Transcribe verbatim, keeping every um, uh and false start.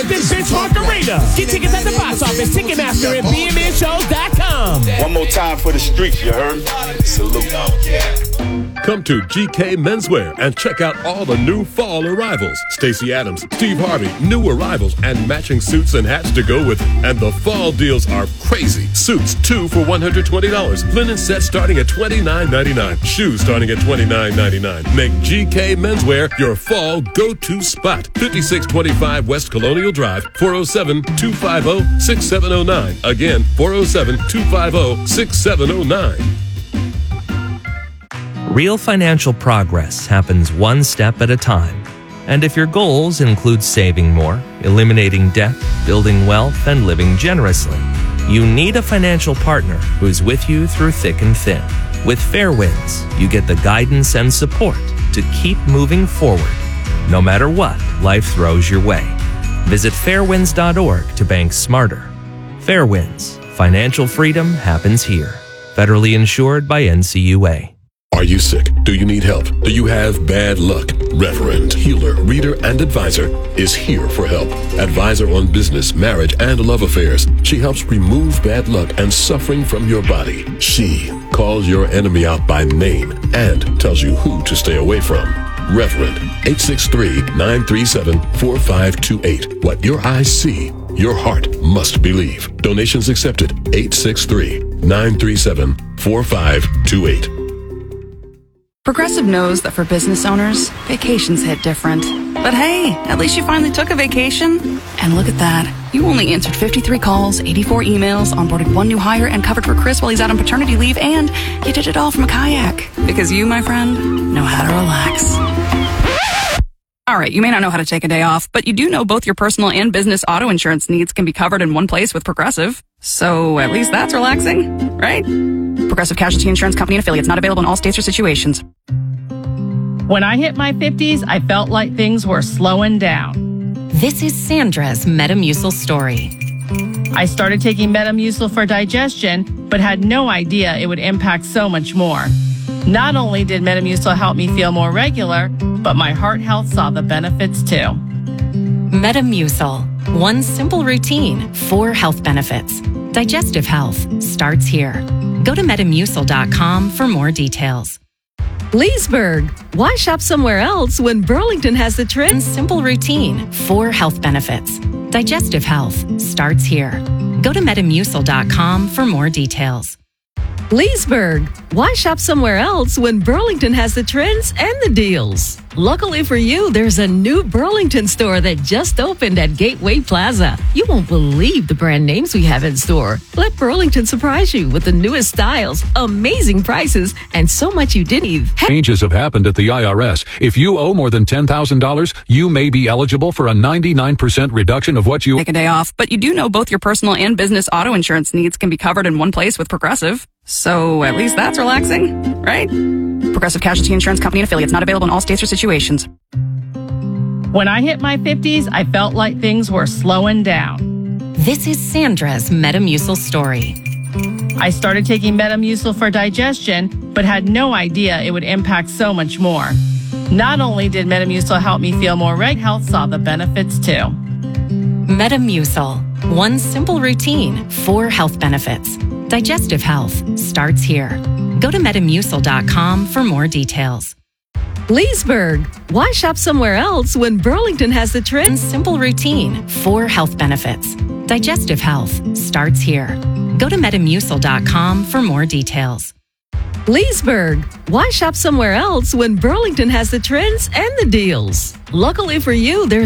at this bitch Hawk Arena. Get tickets at the box office, Ticketmaster, and B M N shows dot com. One more time for the streets, you heard? Salute. Come to G K Menswear and check out all the new fall arrivals. Stacey Adams, Steve Harvey, new arrivals, and matching suits and hats to go with it. And the fall deals are crazy. Suits, two for one hundred twenty dollars. Linen sets starting at twenty-nine ninety-nine. Shoes starting at twenty-nine ninety-nine. Make G K Menswear your fall go-to spot. fifty-six twenty-five West Colonial Drive, four oh seven, two five oh, six seven oh nine. Again, four oh seven, two five oh, six seven oh nine. Real financial progress happens one step at a time. And if your goals include saving more, eliminating debt, building wealth, and living generously, you need a financial partner who's with you through thick and thin. With Fairwinds, you get the guidance and support to keep moving forward, no matter what life throws your way. Visit fairwinds dot org to bank smarter. Fairwinds, financial freedom happens here. Federally insured by N C U A. Are you sick? Do you need help? Do you have bad luck? Reverend, healer, reader, and advisor is here for help. Advisor on business, marriage, and love affairs. She helps remove bad luck and suffering from your body. She calls your enemy out by name and tells you who to stay away from. Reverend, eight six three, nine three seven, four five two eight. What your eyes see, your heart must believe. Donations accepted. eight six three, nine three seven, four five two eight. Progressive knows that for business owners, vacations hit different. But hey, at least you finally took a vacation. And look at that. You only answered fifty-three calls, eighty-four emails, onboarded one new hire, and covered for Chris while he's out on paternity leave, and you did it all from a kayak. Because you, my friend, know how to relax. All right, you may not know how to take a day off, but you do know both your personal and business auto insurance needs can be covered in one place with Progressive. So at least that's relaxing, right? Progressive Casualty Insurance Company and affiliates, not available in all states or situations. When I hit my fifties, I felt like things were slowing down. This is Sandra's Metamucil story. I started taking Metamucil for digestion, but had no idea it would impact so much more. Not only did Metamucil help me feel more regular, but my heart health saw the benefits too. Metamucil. One simple routine, four health benefits. Digestive health starts here. Go to metamucil dot com for more details. Leesburg. Why shop somewhere else when Burlington has the trend? Simple routine, four health benefits. Digestive health starts here. Go to metamucil dot com for more details. Leesburg. Why shop somewhere else when Burlington has the trends and the deals? Luckily for you, there's a new Burlington store that just opened at Gateway Plaza. You won't believe the brand names we have in store. Let Burlington surprise you with the newest styles, amazing prices, and so much you didn't even. Changes have happened at the I R S. If you owe more than ten thousand dollars, you may be eligible for a ninety-nine percent reduction of what you take a day off, but you do know both your personal and business auto insurance needs can be covered in one place with Progressive. So at least that's relaxing, right? Progressive Casualty Insurance Company and affiliates, not available in all states or situations. When I hit my fifties, I felt like things were slowing down. This is Sandra's Metamucil story. I started taking Metamucil for digestion, but had no idea it would impact so much more. Not only did Metamucil help me feel more regular, health saw the benefits too. Metamucil. One simple routine, four health benefits. Digestive health starts here. Go to metamucil dot com for more details. Leesburg. Why shop somewhere else when Burlington has the trend? Simple routine, four health benefits. Digestive health starts here. Go to metamucil dot com for more details. Leesburg. Why shop somewhere else when Burlington has the trends and the deals? Luckily for you, there's